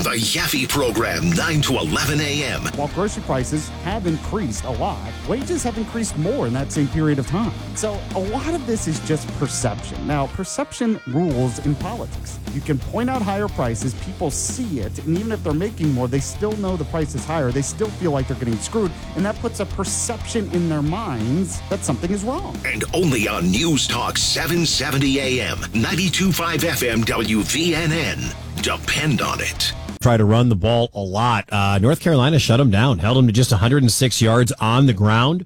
The Yaffe Program, 9 to 11 a.m. While grocery prices have increased a lot, wages have increased more in that same period of time. So a lot of this is just perception. Now, perception rules in politics. You can point out higher prices, people see it, and even if they're making more, they still know the price is higher. They still feel like they're getting screwed, and that puts a perception in their minds that something is wrong. And only on News Talk 770 AM, 92.5 FM WVNN. Depend on it. Try to run the ball a lot. North Carolina shut them down, held them to just 106 yards on the ground,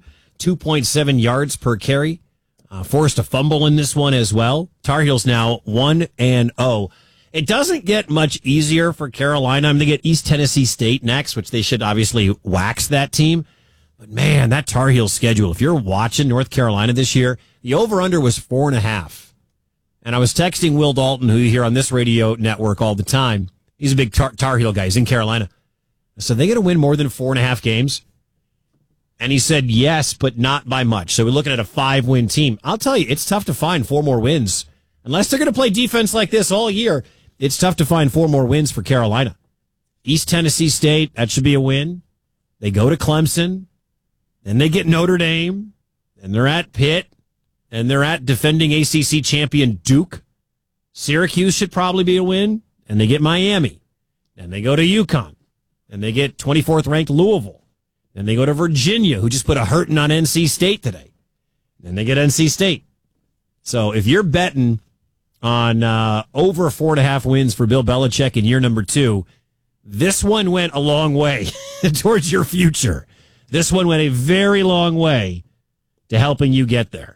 2.7 yards per carry. Forced a fumble in this one as well. Tar Heels now 1-0. It doesn't get much easier for Carolina. I'm going to get East Tennessee State next, which they should obviously wax that team. But man, that Tar Heels schedule, if you're watching North Carolina this year, the over-under was 4.5. And I was texting Will Dalton, who you hear on this radio network all the time. He's a big Tar Heel guy. He's in Carolina. So they got to win more than 4.5 games. And he said yes, but not by much. So we're looking at a 5-win team. I'll tell you, it's tough to find 4 more wins. Unless they're going to play defense like this all year, it's tough to find 4 more wins for Carolina. East Tennessee State, that should be a win. They go to Clemson. Then they get Notre Dame. And they're at Pitt. And they're at defending ACC champion Duke. Syracuse should probably be a win. And they get Miami. And they go to UConn. And they get 24th ranked Louisville. And they go to Virginia, who just put a hurting on NC State today. And they get NC State. So if you're betting on over 4.5 wins for Bill Belichick in year number 2, this one went a long way towards your future. This one went a very long way to helping you get there.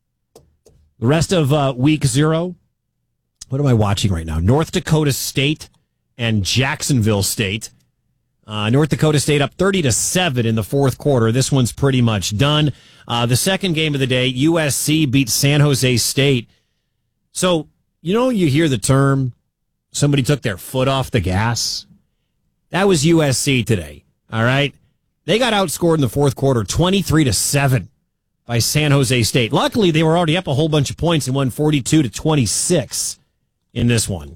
The rest of week 0, what am I watching right now? North Dakota State and Jacksonville State. North Dakota State up 30-7 in the fourth quarter. This one's pretty much done. The second game of the day, USC beat San Jose State. So, you hear the term, somebody took their foot off the gas. That was USC today. All right. They got outscored in the fourth quarter 23-7 by San Jose State. Luckily, they were already up a whole bunch of points and won 42-26 in this one.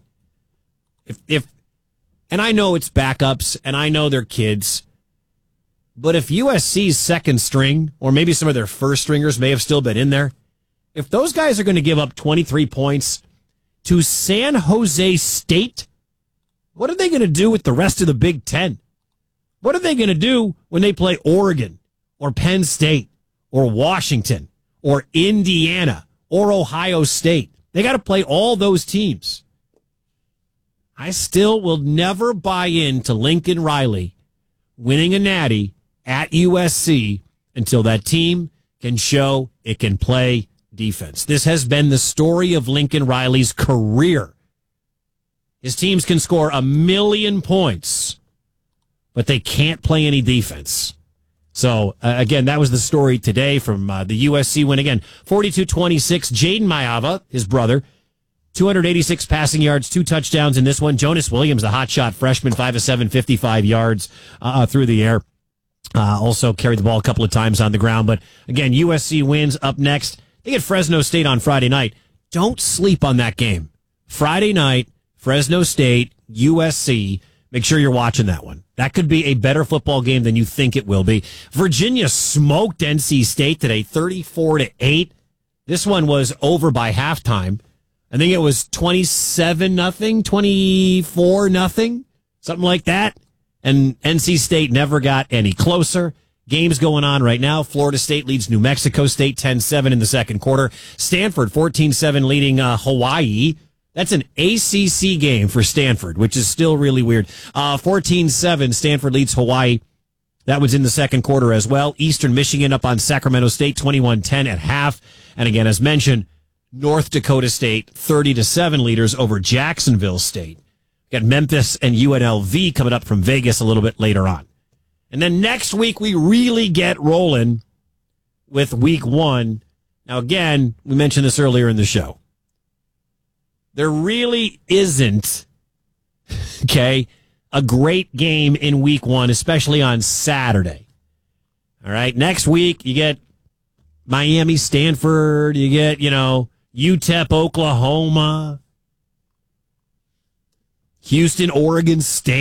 And I know it's backups, and I know they're kids, but if USC's second string, or maybe some of their first stringers may have still been in there, if those guys are going to give up 23 points to San Jose State, what are they going to do with the rest of the Big Ten? What are they going to do when they play Oregon, or Penn State, or Washington, or Indiana, or Ohio State? They got to play all those teams. I still will never buy into Lincoln Riley winning a natty at USC until that team can show it can play defense. This has been the story of Lincoln Riley's career. His teams can score 1,000,000 points, but they can't play any defense. So, again, that was the story today from the USC win. Again, 42-26, Jaden Mayava, his brother, 286 passing yards, 2 touchdowns in this one. Jonas Williams, the hotshot freshman, 5 of 7, 55 yards through the air. Also carried the ball a couple of times on the ground. But again, USC wins. Up next, they get Fresno State on Friday night. Don't sleep on that game. Friday night, Fresno State, USC. Make sure you're watching that one. That could be a better football game than you think it will be. Virginia smoked NC State today, 34-8. This one was over by halftime. I think it was 27-0, 24-0, something like that. And NC State never got any closer. Games going on right now. Florida State leads New Mexico State 10-7 in the second quarter. Stanford 14-7 leading Hawaii. That's an ACC game for Stanford, which is still really weird. 14-7, Stanford leads Hawaii. That was in the second quarter as well. Eastern Michigan up on Sacramento State 21-10 at half. And again, as mentioned, North Dakota State, 30-7 leaders over Jacksonville State. Got Memphis and UNLV coming up from Vegas a little bit later on. And then next week, we really get rolling with week 1. Now, again, we mentioned this earlier in the show. There really isn't, a great game in week 1, especially on Saturday. All right, next week, you get Miami, Stanford, you get, UTEP, Oklahoma, Houston, Oregon State.